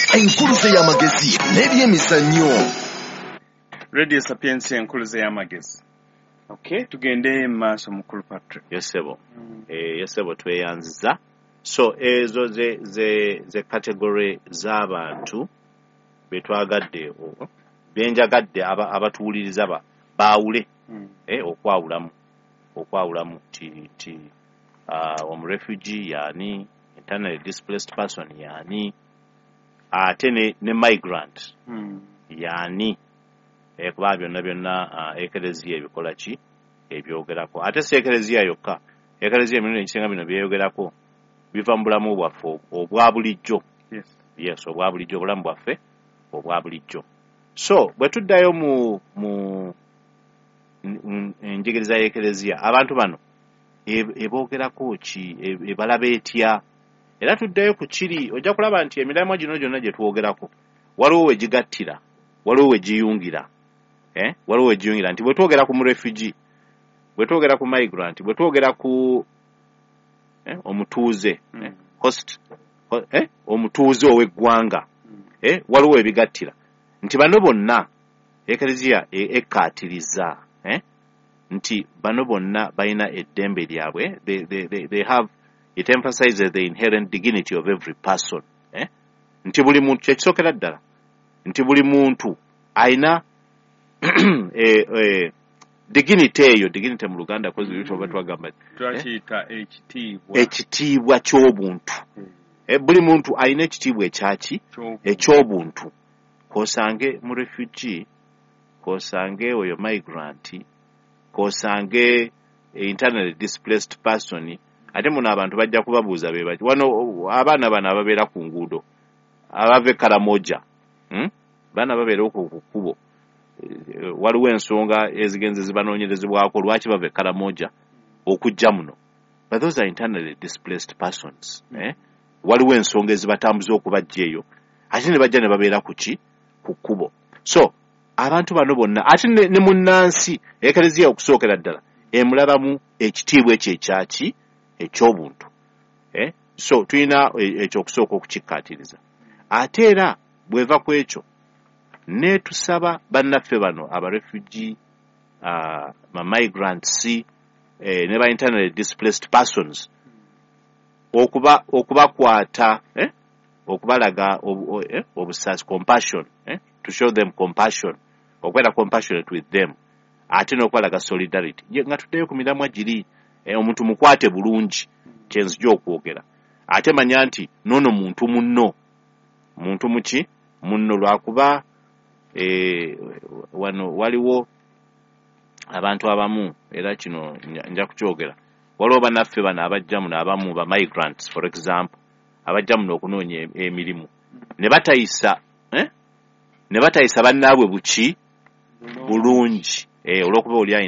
enkuluze y'amagezi n'ebyemizannyo. Radio Sapiensi enkuluze y'amagezi. Okay, tugende maaso mukulu Patrick. Yesebo. Yesebo tweyanziza. So ezo ze category z'abantu betwagadde benjagadde abatuwuliriza baawule okwawulamu ti refugee yani internally displaced person yani ate ne migrant yani kuba byonna ekereziya ebikola ki ebyogerako ate si ekereziya yokka ekereziya emirundi ekisinga bino byeyogerako biva mu bulamu bwaffe obwa bulijjo. Yes, obwa bulijjo obulamu bwaffe obwa bulijjo. So bwe tuddayo mu enjigiriza y'ekereziya abantu bano eboogerako ki ebalaba etya era tuddayo ku kiri ojja kulaba nti emiramwa gino gyonna gye twogerako waliwo we gigattira waliwo we giyungira waliwo we giyungira nti bwe twogera ku mu refugee bwe twogera ku migrant bwe twogera ku omutuuze host omutuuze ow'eggwanga waliwo ebigattira nti bano bonna ekereziya ekkaatiriza nti bano bonna balina eddembe lyabwe they have it emphasizes the inherent dignity of every person nti buli muntu kyekisookera ddala nti buli muntu alina dignity eyo dignity mu Luganda kozi bitoba twagamba twakiyita ekitiibwa ky'obuntu buli muntu alina ekitiibwa eky'obuntu kosange mu refugee kosange oyo migrant kosange internally displaced person ate muno abantu bajja kubabuuza be bati wano abaana bano ababeera ku nguudo abava Karamoja baana babeera okwo ku kkubo waliwo ensonga ezigenze zibanoonyerezebwako lwaki bava Karamoja okujja muno but those are internally displaced persons waliwo ensonga ezibatambuza okubajja eyo ate ne bajja ne babeera ku kkubo. So abantu bano bonna ate ne munnansi ekereziya okusookera ddala emulabamu ekitiibwa ekyo eky'obuntu so tulina ekyokusooka okukikkaatiriza ate era bweva ku ekyo netusaba bannaffe bano abarefugee migrants ne ba internally displaced persons okubakwata okubalaga obusaasi compassion to show them compassion okwera compassionate with them ate n'okubalaga solidarity nga tuddeyo ku miramwa giri omuntu mukwate bulungi kyenzija okwogera ate manya nti nono muntu muki munno lwakuba wano waliwo abantu abamu era kino nja kukyogera waliwo bannaffe bano abajja muno abamu ba migrants for example abajja muno okunoonya emirimu ne batayisa bannaabwe bulungi olw'okuba oli